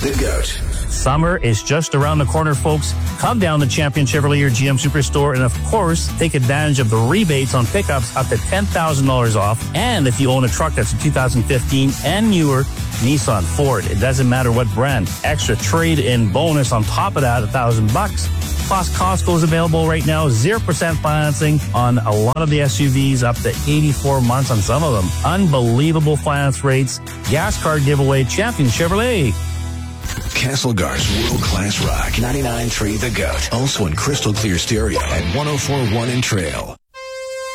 The GOAT. Summer is just around the corner, folks. Come down to Champion Chevrolet or GM Superstore and, of course, take advantage of the rebates on pickups up to $10,000 off. And if you own a truck that's a 2015 and newer, Nissan, Ford, it doesn't matter what brand. Extra trade-in bonus on top of that, $1,000. Plus, Costco is available right now, 0% financing on a lot of the SUVs, up to 84 months on some of them. Unbelievable finance rates. Gas card giveaway, Champion Chevrolet. Castlegar's world-class rock. 99.3 The GOAT. Also in crystal clear stereo at 104.1 in Trail.